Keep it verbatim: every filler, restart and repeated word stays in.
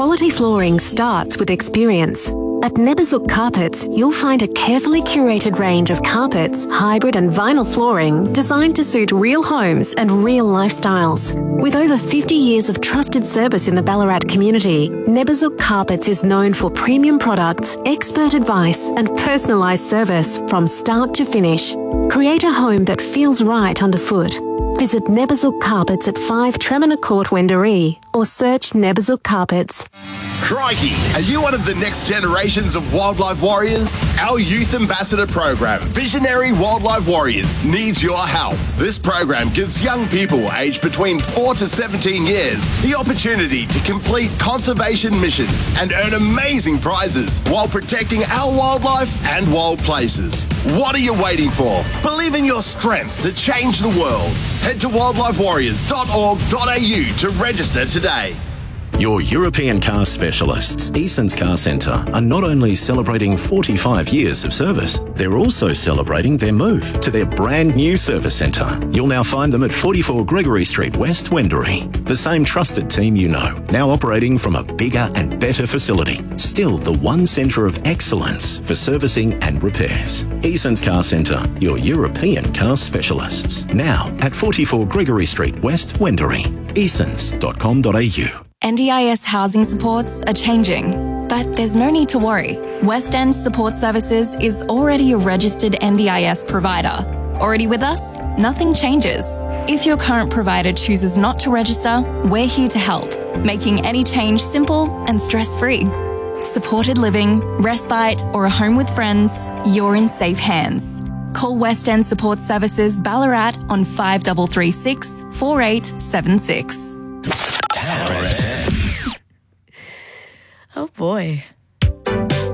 Quality flooring starts with experience. At Neberzuk Carpets, you'll find a carefully curated range of carpets, hybrid and vinyl flooring designed to suit real homes and real lifestyles. With over fifty years of trusted service in the Ballarat community, Neberzuk Carpets is known for premium products, expert advice and personalised service from start to finish. Create a home that feels right underfoot. Visit Neberzuk Carpets at five Tremina Court, Wendouree, or search Neberzuk Carpets. Crikey! Are you one of the next generations of wildlife warriors? Our Youth Ambassador program, Visionary Wildlife Warriors, needs your help. This program gives young people aged between four to seventeen years the opportunity to complete conservation missions and earn amazing prizes while protecting our wildlife and wild places. What are you waiting for? Believe in your strength to change the world. Head to wildlife warriors dot org dot a u to register today. Your European car specialists, Eason's Car Centre, are not only celebrating forty-five years of service, they're also celebrating their move to their brand new service centre. You'll now find them at forty-four Gregory Street West, Wendouree. The same trusted team you know, now operating from a bigger and better facility. Still the one centre of excellence for servicing and repairs. Eason's Car Centre, your European car specialists. Now at forty-four Gregory Street West, Wendouree. easons dot com dot a u. N D I S housing supports are changing, but there's no need to worry. West End Support Services is already a registered N D I S provider. Already with us? Nothing changes. If your current provider chooses not to register, we're here to help, making any change simple and stress-free. Supported living, respite, or a home with friends, you're in safe hands. Call West End Support Services Ballarat on five three three six, four eight seven six. Oh boy.